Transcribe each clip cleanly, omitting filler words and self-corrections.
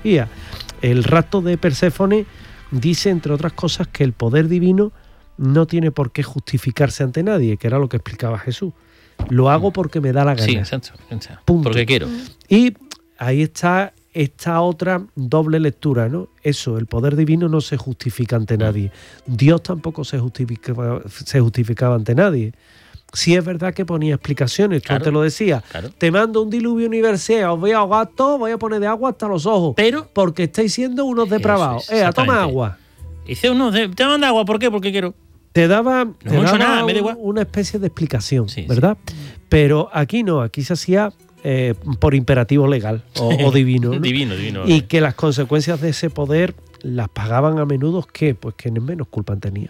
mitología. El rapto de Perséfone dice, entre otras cosas, que el poder divino no tiene por qué justificarse ante nadie, que era lo que explicaba Jesús. Lo hago porque me da la gana. Sí, exacto. Punto. Porque quiero. Y ahí está esta otra doble lectura, ¿no? Eso, el poder divino no se justifica ante nadie. Dios tampoco se justificaba ante nadie. Sí es verdad que ponía explicaciones, Claro, tú te lo decías. claro. Te mando un diluvio universal, os voy a ahogar todo, voy a poner de agua hasta los ojos. Pero porque estáis siendo unos depravados. Eso es, Toma agua. Dice uno, te manda agua, ¿por qué? Porque quiero. Te daba, nada, me da igual. una especie de explicación, Sí, ¿verdad? sí. Pero aquí no, aquí se hacía por imperativo legal o divino, ¿no? Divino. Y que las consecuencias de ese poder las pagaban a menudo, ¿qué? Pues quienes menos culpa tenían.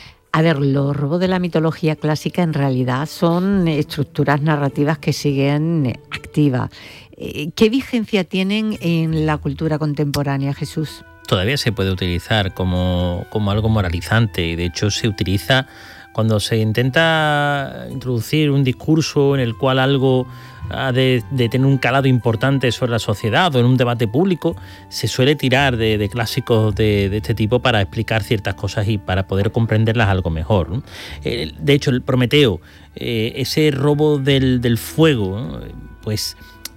A ver, los robos de la mitología clásica en realidad son estructuras narrativas que siguen activas. ¿Qué vigencia tienen en la cultura contemporánea, Jesús? Todavía se puede utilizar como algo moralizante, y de hecho se utiliza cuando se intenta introducir un discurso en el cual algo ha de tener un calado importante sobre la sociedad o en un debate público. Se suele tirar de clásicos de este tipo para explicar ciertas cosas y para poder comprenderlas algo mejor, ¿no? De hecho, el Prometeo, ese robo del fuego, ¿no? Pues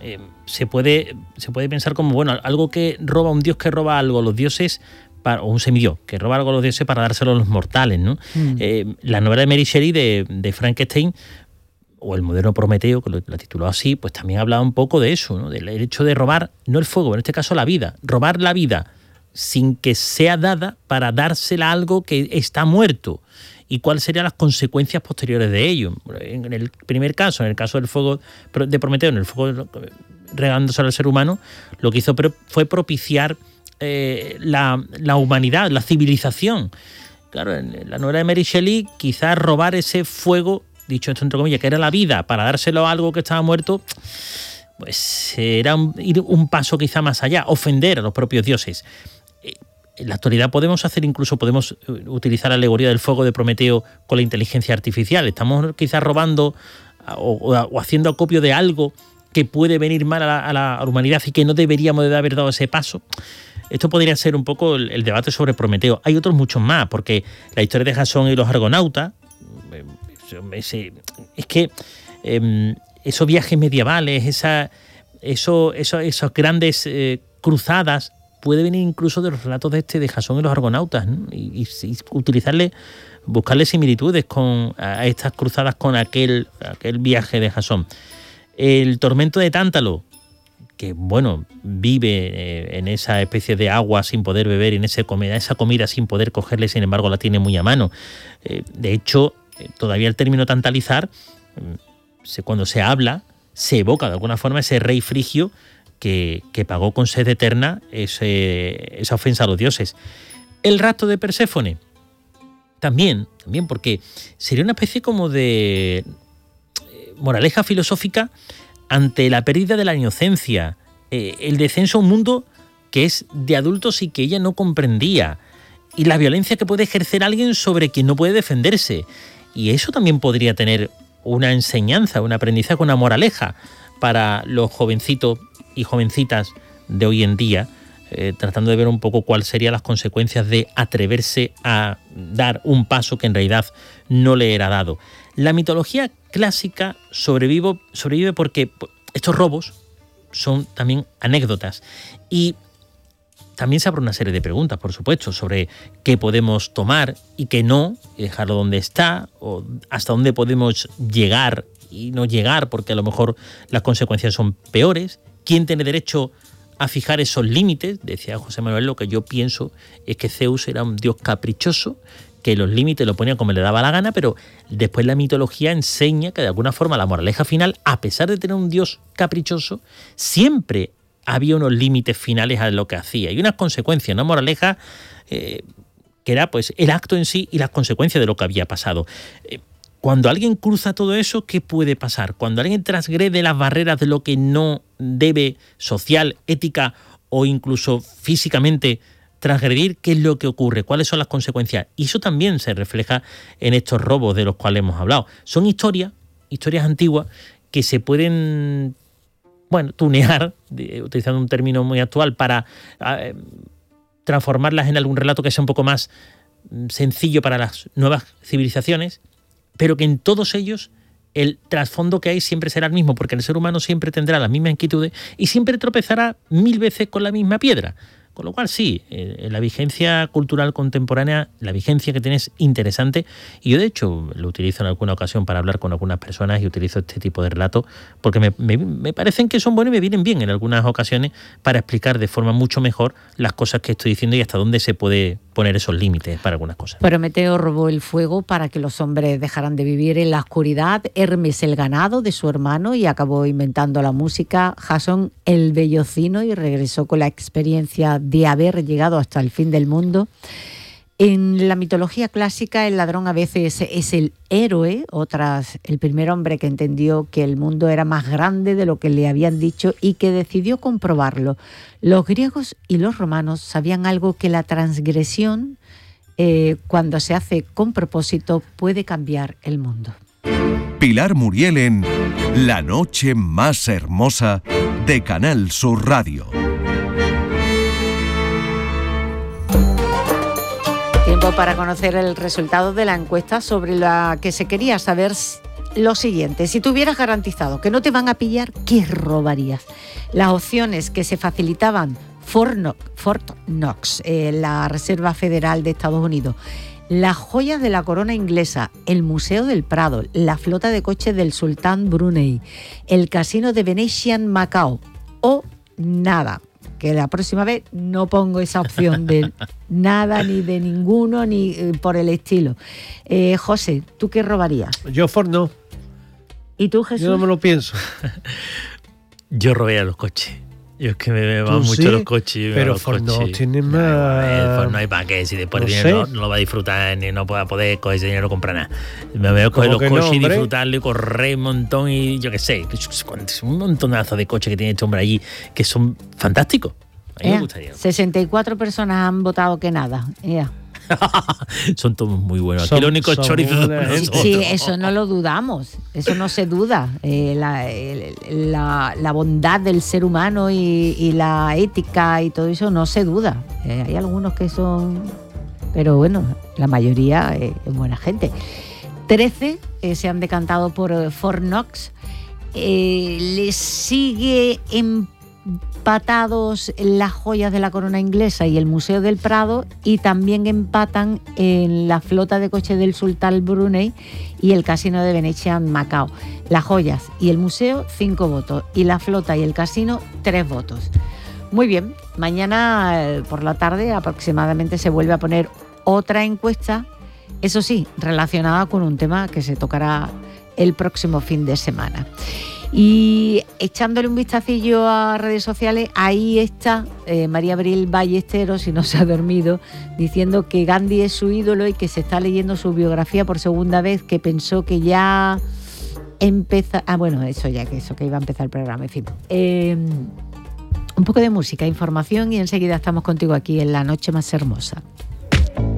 se puede pensar como, bueno, algo que roba, un dios que roba algo a los dioses, o un semidios que roba algo a los dioses para dárselo a los mortales, ¿no? La novela de Mary Shelley de Frankenstein, o el moderno Prometeo, que lo tituló así, pues también hablaba un poco de eso, ¿no? Del hecho de robar, no el fuego, en este caso la vida, robar la vida sin que sea dada para dársela a algo que está muerto. ¿Y cuáles serían las consecuencias posteriores de ello? En el primer caso, en el caso del fuego de Prometeo, en el fuego regándose al ser humano, lo que hizo fue propiciar la humanidad, la civilización. Claro, en la novela de Mary Shelley, quizás robar ese fuego, dicho esto entre comillas, que era la vida, para dárselo a algo que estaba muerto, pues era ir un paso quizá más allá, ofender a los propios dioses. En la actualidad podemos utilizar la alegoría del fuego de Prometeo con la inteligencia artificial. Estamos quizás robando o haciendo acopio de algo que puede venir mal a la humanidad y que no deberíamos de haber dado ese paso. Esto podría ser un poco el debate sobre Prometeo. Hay otros muchos más, porque la historia de Jasón y los argonautas, es que esos viajes medievales, esas grandes cruzadas, puede venir incluso de los relatos de Jasón y los argonautas, ¿no? y buscarle similitudes a estas cruzadas con aquel viaje de Jasón. El tormento de Tántalo, que bueno, vive en esa especie de agua sin poder beber y en esa comida sin poder cogerle, sin embargo la tiene muy a mano. De hecho, todavía el término tantalizar, cuando se habla, se evoca de alguna forma ese rey frigio que pagó con sed eterna esa ofensa a los dioses. El rapto de Perséfone, también porque sería una especie como de moraleja filosófica ante la pérdida de la inocencia, el descenso a un mundo que es de adultos y que ella no comprendía, y la violencia que puede ejercer alguien sobre quien no puede defenderse. Y eso también podría tener una enseñanza, un aprendizaje, una moraleja para los jovencitos y jovencitas de hoy en día, tratando de ver un poco cuáles serían las consecuencias de atreverse a dar un paso que en realidad no le era dado. La mitología clásica sobrevive porque estos robos son también anécdotas, y también se abre una serie de preguntas, por supuesto, sobre qué podemos tomar y qué no, y dejarlo donde está, o hasta dónde podemos llegar y no llegar, porque a lo mejor las consecuencias son peores. ¿Quién tiene derecho a fijar esos límites? Decía José Manuel, lo que yo pienso es que Zeus era un dios caprichoso, que los límites lo ponía como le daba la gana, pero después la mitología enseña que de alguna forma la moraleja final, a pesar de tener un dios caprichoso, siempre había unos límites finales a lo que hacía y unas consecuencias, una moraleja que era pues el acto en sí y las consecuencias de lo que había pasado. Cuando alguien cruza todo eso, ¿qué puede pasar? Cuando alguien transgrede las barreras de lo que no debe, social, ética o incluso físicamente transgredir, ¿qué es lo que ocurre? ¿Cuáles son las consecuencias? Y eso también se refleja en estos robos de los cuales hemos hablado. Son historias antiguas que se pueden tunear, utilizando un término muy actual, para transformarlas en algún relato que sea un poco más sencillo para las nuevas civilizaciones, pero que en todos ellos el trasfondo que hay siempre será el mismo, porque el ser humano siempre tendrá las mismas inquietudes y siempre tropezará 1000 veces con la misma piedra. Con lo cual sí, la vigencia cultural contemporánea, la vigencia que tiene es interesante, y yo de hecho lo utilizo en alguna ocasión para hablar con algunas personas y utilizo este tipo de relatos porque me parecen que son buenos y me vienen bien en algunas ocasiones para explicar de forma mucho mejor las cosas que estoy diciendo y hasta dónde se puede poner esos límites para algunas cosas. Prometeo robó el fuego para que los hombres dejaran de vivir en la oscuridad, Hermes el ganado de su hermano y acabó inventando la música, Jasón el vellocino y regresó con la experiencia de haber llegado hasta el fin del mundo. En la mitología clásica el ladrón a veces es el héroe, otras el primer hombre que entendió que el mundo era más grande de lo que le habían dicho y que decidió comprobarlo. Los griegos y los romanos sabían algo, que la transgresión, cuando se hace con propósito, puede cambiar el mundo. Pilar Muriel en La noche más hermosa de Canal Sur Radio. Tiempo para conocer el resultado de la encuesta sobre la que se quería saber lo siguiente. Si tuvieras garantizado que no te van a pillar, ¿qué robarías? Las opciones que se facilitaban: Fort Knox, la Reserva Federal de Estados Unidos, las joyas de la corona inglesa, el Museo del Prado, la flota de coches del sultán Brunei, el casino de Venetian Macao o nada. Que la próxima vez no pongo esa opción de nada, ni de ninguno, ni por el estilo. José, ¿tú qué robarías? Yo Ford no. ¿Y tú, Jesús? Yo no me lo pienso. Yo robaría los coches. Yo es que me van mucho los coches. Pero Ford no tiene más... Ford no hay para qué. Si después no el dinero no lo va a disfrutar, ni no va a poder coger ese dinero, no compra nada. Me voy a coger los coches y disfrutarlo y correr un montón y yo qué sé. Un montonazo de coches que tiene este hombre allí que son fantásticos. A mí me gustaría. 64 personas han votado que nada. Son todos muy buenos. Aquí los únicos chorizos. Sí, eso no lo dudamos. Eso no se duda. La bondad del ser humano y la ética y todo eso no se duda. Hay algunos que son... Pero bueno, la mayoría es buena gente. 13 se han decantado por Fort Knox. Les sigue empatados las joyas de la corona inglesa y el Museo del Prado, y también empatan en la flota de coches del sultán Brunei y el casino de Venetian Macao. Las joyas y el museo 5 votos y la flota y el casino 3 votos. Muy bien, mañana por la tarde aproximadamente se vuelve a poner otra encuesta, eso sí, relacionada con un tema que se tocará el próximo fin de semana. Y echándole un vistacillo a redes sociales, ahí está María Abril Ballesteros, si no se ha dormido, diciendo que Gandhi es su ídolo y que se está leyendo su biografía por segunda vez, que pensó que ya empieza... bueno, eso que iba a empezar el programa, en fin. Un poco de música, información y enseguida estamos contigo aquí en La Noche Más Hermosa.